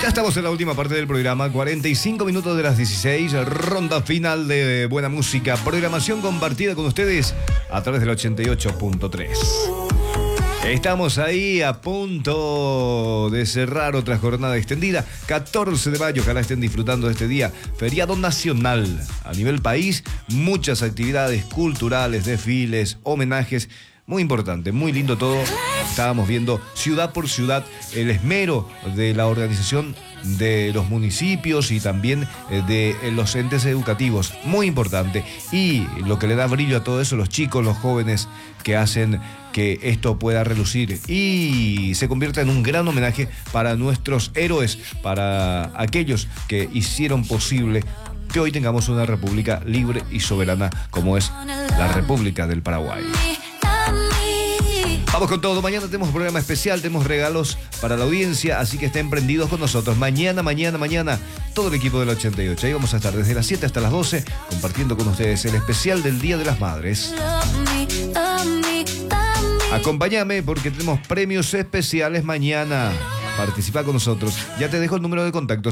Ya estamos en la última parte del programa, 45 minutos de las 16, ronda final de buena música, programación compartida con ustedes a través del 88.3. Estamos ahí a punto de cerrar otra jornada extendida, 14 de mayo, ojalá estén disfrutando de este día, feriado nacional a nivel país, muchas actividades culturales, desfiles, homenajes. Muy importante, muy lindo todo. Estábamos viendo ciudad por ciudad el esmero de la organización de los municipios y también de los entes educativos. Muy importante. Y lo que le da brillo a todo eso, los chicos, los jóvenes que hacen que esto pueda relucir y se convierta en un gran homenaje para nuestros héroes, para aquellos que hicieron posible que hoy tengamos una república libre y soberana como es la República del Paraguay. Vamos con todo, mañana tenemos un programa especial, tenemos regalos para la audiencia, así que estén prendidos con nosotros. Mañana, todo el equipo del 88. Ahí vamos a estar desde las 7 hasta las 12, compartiendo con ustedes el especial del Día de las Madres. Acompáñame porque tenemos premios especiales mañana. Participa con nosotros. Ya te dejo el número de contacto,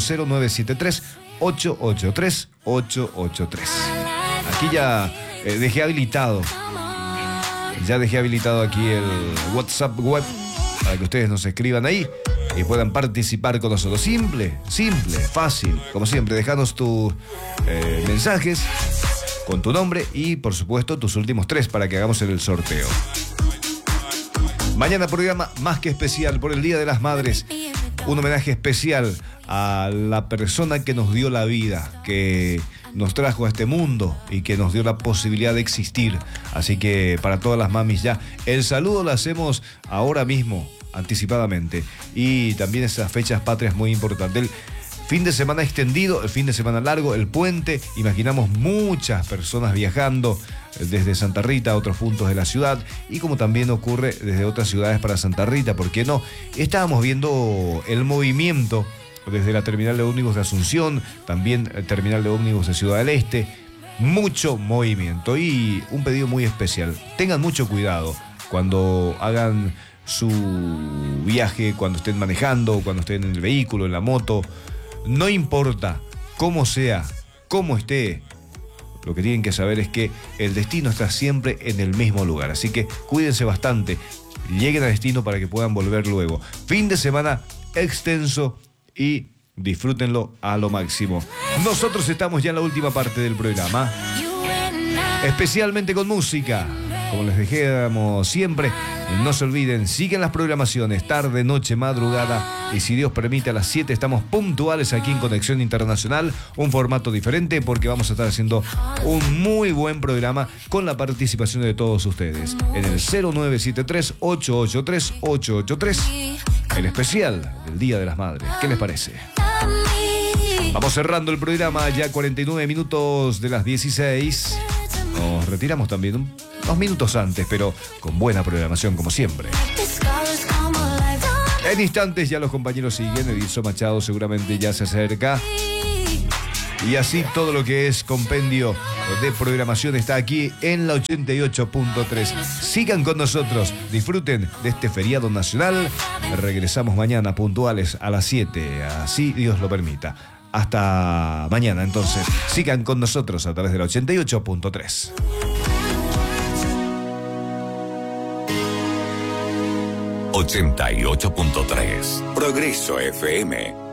0973-883-883. Aquí ya dejé habilitado. Ya dejé habilitado aquí el WhatsApp web para que ustedes nos escriban ahí y puedan participar con nosotros. Simple, fácil. Como siempre, dejanos tus mensajes con tu nombre y, por supuesto, tus últimos 3 para que hagamos el sorteo. Mañana programa más que especial por el Día de las Madres. Un homenaje especial a la persona que nos dio la vida, que nos trajo a este mundo y que nos dio la posibilidad de existir. Así que para todas las mamis ya, el saludo lo hacemos ahora mismo, anticipadamente. Y también esas fechas patrias muy importantes. El fin de semana extendido, el fin de semana largo, el puente. Imaginamos muchas personas viajando desde Santa Rita a otros puntos de la ciudad y como también ocurre desde otras ciudades para Santa Rita, ¿por qué no? Estábamos viendo el movimiento desde la terminal de ómnibus de Asunción, también terminal de ómnibus de Ciudad del Este, mucho movimiento y un pedido muy especial. Tengan mucho cuidado cuando hagan su viaje, cuando estén manejando, cuando estén en el vehículo, en la moto, no importa cómo sea, cómo esté, lo que tienen que saber es que el destino está siempre en el mismo lugar, así que cuídense bastante, lleguen al destino para que puedan volver luego. Fin de semana extenso y disfrútenlo a lo máximo. Nosotros estamos ya en la última parte del programa, especialmente con música. Como les dejamos siempre, no se olviden, siguen las programaciones, tarde, noche, madrugada, y si Dios permite a las 7 estamos puntuales aquí en Conexión Internacional, un formato diferente porque vamos a estar haciendo un muy buen programa con la participación de todos ustedes. En el 0973-883-883, el especial del Día de las Madres. ¿Qué les parece? Vamos cerrando el programa, ya 49 minutos de las 16. Nos retiramos también unos minutos antes, pero con buena programación como siempre. En instantes ya los compañeros siguen, Edilson Machado seguramente ya se acerca. Y así todo lo que es compendio de programación está aquí en la 88.3. Sigan con nosotros, disfruten de este feriado nacional. Regresamos mañana puntuales a las 7, así Dios lo permita. Hasta mañana, entonces, sigan con nosotros a través de la 88.3. ...88.3... Progreso FM.